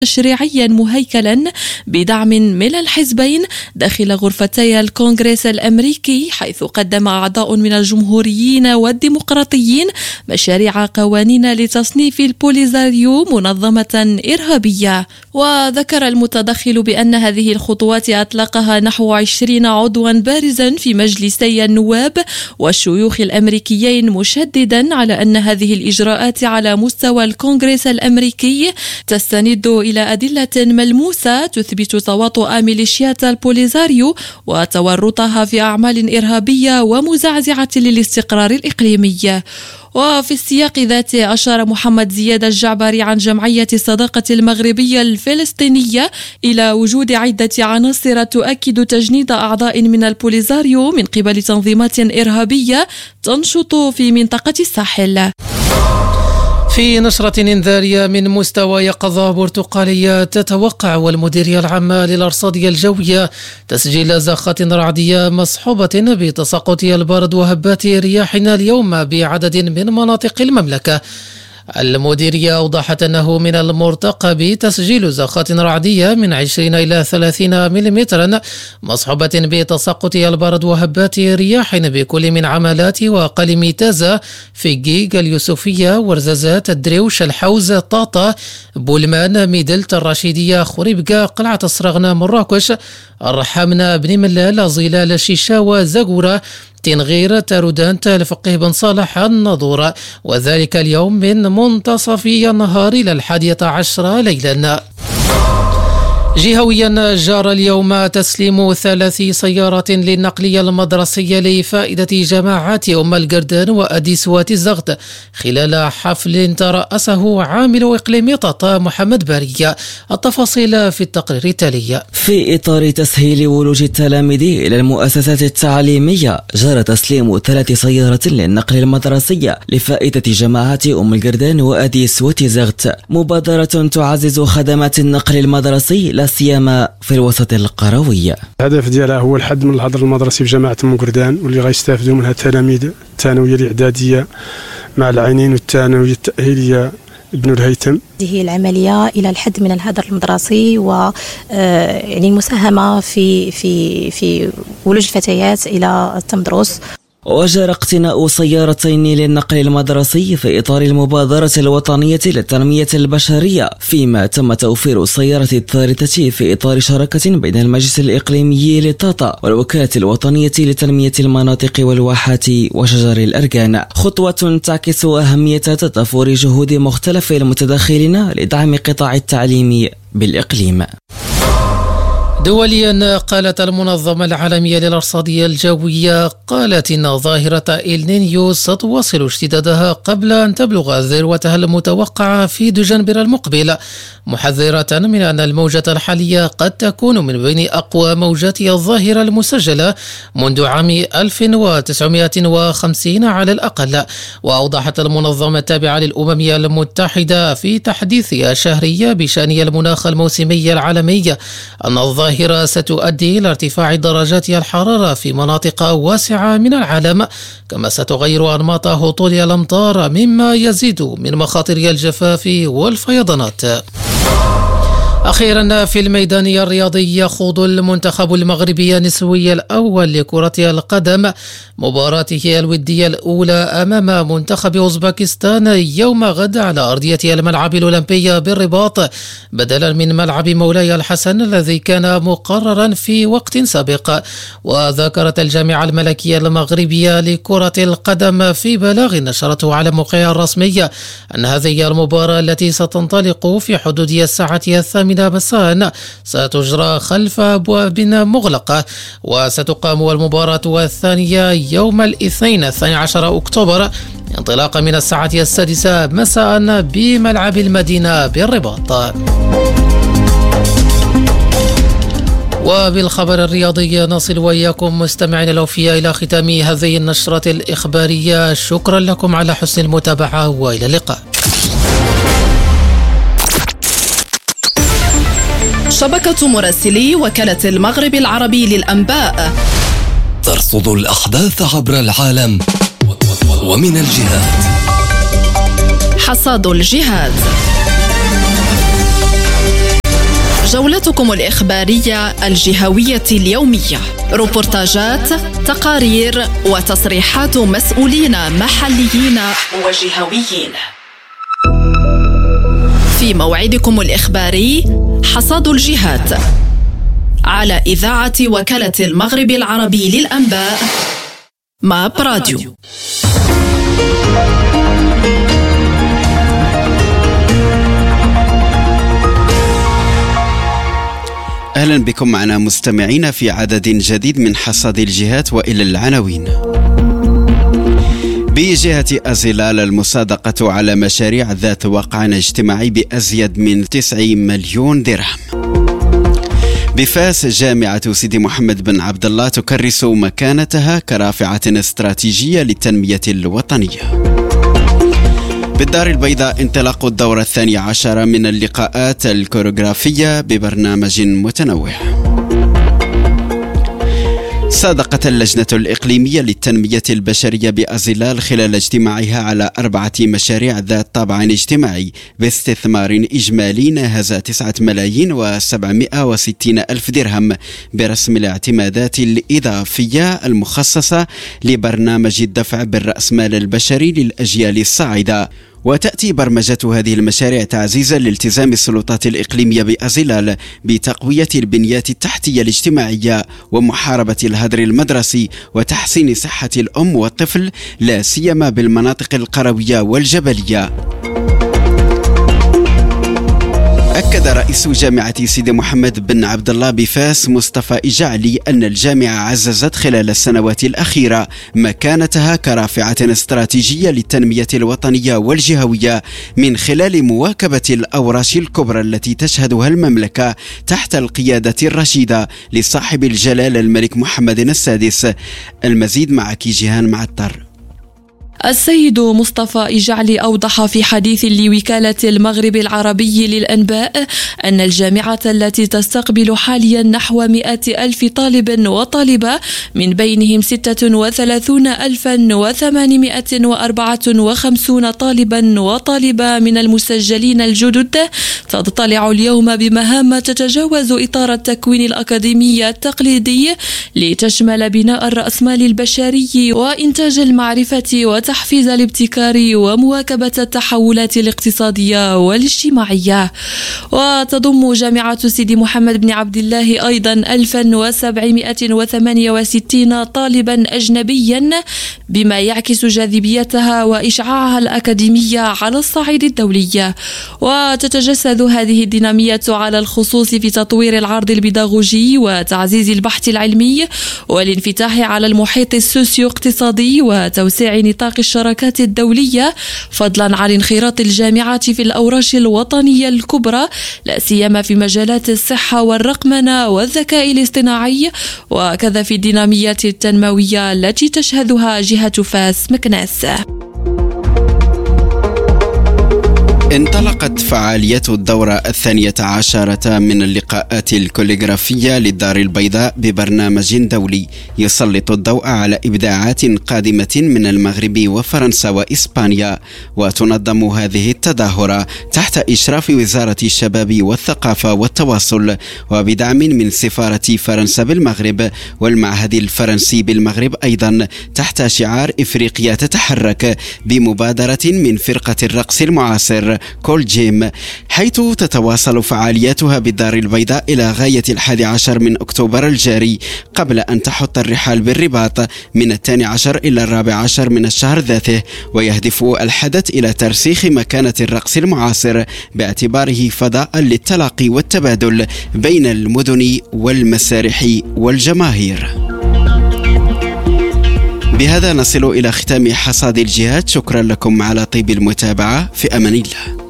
تشريعيا مهيكلا بدعم من الحزبين داخل غرفتي الكونغرس الأمريكي، حيث قدم أعضاء من الجمهوريين والديمقراطيين مشاريع قوانين لتصنيف البوليزاريو منظمة إرهابية. وذكر المتدخل بأن هذه الخطوات أطلقها نحو 20 عضوا بارزا في مجلسي النواب والشيوخ الأمريكيين، مشددا على أن هذه الإجراءات على مستوى الكونغرس الأمريكي تستند إلى أدلة ملموسة تثبت تواطؤ ميليشيات البوليزاريو وتورطها في أعمال إرهابية ومزعزعة للاستقرار الإقليمي. وفي السياق ذاته أشار محمد زياد الجعبري عن جمعية الصداقة المغربية الفلسطينية إلى وجود عدة عناصر تؤكد تجنيد أعضاء من البوليزاريو من قبل تنظيمات إرهابية تنشط في منطقة الساحل. في نشرة إنذارية من مستوى يقظة برتقالية، تتوقع والمديرية العامة للأرصاد الجوية تسجيل زخات رعدية مصحوبة بتساقط البرد وهبات رياح اليوم بعدد من مناطق المملكة. المديرية أوضحت أنه من المرتقب تسجيل زخات رعدية من 20 إلى 30 ملم مصحوبة بتساقط البرد وهبات رياح بكل من عمالات وقلم تازة، فيجيج، اليوسفية، ورزازات، الدريوش، الحوز، طاطا، بولمان، ميدلت، الرشيدية، خريبكا، قلعة الصرغنة، مراكش، الرحامنة، بن ملال، ظلال، شيشاوة، زغورة، تنغير، تارودان، الفقيه بن صالح، الناظور، وذلك اليوم من منتصف النهار إلى 11 ليلا. جهويا، جار اليوم تسليم 3 سيارات للنقل المدرسي لفائدة جماعات أم القردان وأديس وتزغت خلال حفل ترأسه عامل إقليم طاطا محمد بارية. التفاصيل في التقرير التالي. في إطار تسهيل ولوج التلاميذ إلى المؤسسات التعليمية، جرى تسليم 3 سيارات للنقل المدرسي لفائدة جماعات أم القردان وأديس وتزغت، مبادرة تعزز خدمات النقل المدرسي لا سيما في الوسط القروي. الهدف ديالها هو الحد من الهدر المدرسي في جماعة أم القردان، واللي غيستافدوا منها التلاميذ الثانوية الإعدادية مع العينين والثانوية التأهيلية ابن الهيثم. هذه العملية إلى الحد من الهدر المدرسي و يعني المساهمة في ولوج الفتيات إلى التمدرس. وجرى اقتناء سيارتين للنقل المدرسي في إطار المبادرة الوطنية للتنمية البشرية، فيما تم توفير السيارة الثالثة في إطار شراكة بين المجلس الإقليمي لطاطا والوكالة الوطنية لتنمية المناطق والواحات وشجر الأركان، خطوة تعكس أهمية تضافر جهود مختلف المتداخلين لدعم قطاع التعليم بالإقليم. دوليا، قالت المنظمة العالمية للأرصاد الجوية قالت إن ظاهرة إلنينيو ستواصل اشتدادها قبل أن تبلغ ذروتها المتوقعة في دجنبر المقبل، محذرة من أن الموجة الحالية قد تكون من بين أقوى موجات الظاهرة المسجلة منذ عام 1950 على الأقل. وأوضحت المنظمة التابعة للأمم المتحدة في تحديثها الشهري بشأن المناخ الموسمي العالمي أن الظاهرة ستؤدي إلى ارتفاع درجات الحرارة في مناطق واسعة من العالم، كما ستغير أنماط هطول الأمطار مما يزيد من مخاطر الجفاف والفيضانات. أخيرا، في الميدان الرياضي، يخوض المنتخب المغربي النسوي الأول لكرة القدم مباراته الودية الأولى أمام منتخب أوزبكستان يوم غد على أرضية الملعب الأولمبي بالرباط، بدلا من ملعب مولاي الحسن الذي كان مقررا في وقت سابق. وذكرت الجامعة الملكية المغربية لكرة القدم في بلاغ نشرته على موقعها الرسمي أن هذه المباراة التي ستنطلق في حدود الساعة 8 مساء ستجرى خلف أبواب مغلقة، وستقام المباراة الثانية يوم الاثنين 12 أكتوبر انطلاقا من الساعة 6 مساء بملعب المدينة بالرباط. وبالخبر الرياضي نصل وإياكم مستمعين الأوفياء إلى ختام هذه النشرة الإخبارية. شكرا لكم على حسن المتابعة وإلى اللقاء. شبكة مراسلي وكالة المغرب العربي للأنباء ترصد الأحداث عبر العالم ومن الجهات. حصاد الجهات. جولتكم الإخبارية الجهوية اليومية، روبورتاجات، تقارير وتصريحات مسؤولين محليين وجهويين. في موعدكم الإخباري حصاد الجهات على إذاعة وكالة المغرب العربي للأنباء ماب راديو. أهلا بكم معنا مستمعين في عدد جديد من حصاد الجهات، وإلى العناوين. بجهة أزلال المصادقة على مشاريع ذات وقع اجتماعي بأزيد من 9 مليون درهم. بفاس جامعة سيدي محمد بن عبد الله تكرس مكانتها كرافعة استراتيجية للتنمية الوطنية. بالدار البيضاء انطلاق الدورة 12 من اللقاءات الكوريغرافية ببرنامج متنوع. صادقت اللجنة الإقليمية للتنمية البشرية بأزلال خلال اجتماعها على 4 مشاريع ذات طابع اجتماعي باستثمار إجمالي ناهز 9,760,000 درهم برسم الاعتمادات الإضافية المخصصة لبرنامج الدفع بالرأسمال البشري للأجيال الصاعدة. وتأتي برمجة هذه المشاريع تعزيزا لالتزام السلطات الإقليمية بأزلال بتقوية البنيات التحتية الاجتماعية ومحاربة الهدر المدرسي وتحسين صحة الأم والطفل، لا سيما بالمناطق القروية والجبلية. أكد رئيس جامعة سيدي محمد بن عبد الله بفاس مصطفى إجعلي أن الجامعة عززت خلال السنوات الأخيرة مكانتها كرافعة استراتيجية للتنمية الوطنية والجهوية من خلال مواكبة الأوراش الكبرى التي تشهدها المملكة تحت القيادة الرشيدة لصاحب الجلالة الملك محمد السادس. المزيد معك جيهان معطر. السيد مصطفى إجعلي أوضح في حديث لوكالة المغرب العربي للأنباء أن الجامعة التي تستقبل حاليا نحو 100,000 طالب وطالبة من بينهم 36,854 طالبا وطالبة من المسجلين الجدد تطلع اليوم بمهام تتجاوز إطار التكوين الأكاديمي التقليدي لتشمل بناء الرأسمال البشري وإنتاج المعرفة تحفيز الابتكار ومواكبة التحولات الاقتصادية والاجتماعية. وتضم جامعة سيدي محمد بن عبد الله أيضا 1768 طالبا أجنبيا، بما يعكس جاذبيتها وإشعاعها الأكاديمية على الصعيد الدولي. وتتجسد هذه الدينامية على الخصوص في تطوير العرض البيداغوجي وتعزيز البحث العلمي والانفتاح على المحيط السوسيو اقتصادي وتوسيع نطاق الشراكات الدولية، فضلا عن انخراط الجامعات في الأوراش الوطنية الكبرى، لا سيما في مجالات الصحة والرقمنة والذكاء الاصطناعي، وكذا في الديناميات التنموية التي تشهدها جهة فاس مكناس. انطلقت فعالية الدورة 12 من اللقاءات الكوريغرافية للدار البيضاء ببرنامج دولي يسلط الضوء على إبداعات قادمة من المغرب وفرنسا وإسبانيا. وتنظم هذه التظاهرة تحت إشراف وزارة الشباب والثقافة والتواصل وبدعم من سفارة فرنسا بالمغرب والمعهد الفرنسي بالمغرب، أيضا تحت شعار إفريقيا تتحرك، بمبادرة من فرقة الرقص المعاصر كول جيم، حيث تتواصل فعالياتها بالدار البيضاء إلى غاية 11 من أكتوبر الجاري، قبل أن تحط الرحال بالرباط من 12 إلى 14 من الشهر ذاته. ويهدف الحدث إلى ترسيخ مكانة الرقص المعاصر باعتباره فضاء للتلاقي والتبادل بين المدن والمسارح والجماهير. بهذا نصل إلى ختام حصاد الجهات. شكرا لكم على طيب المتابعة، في أمان الله.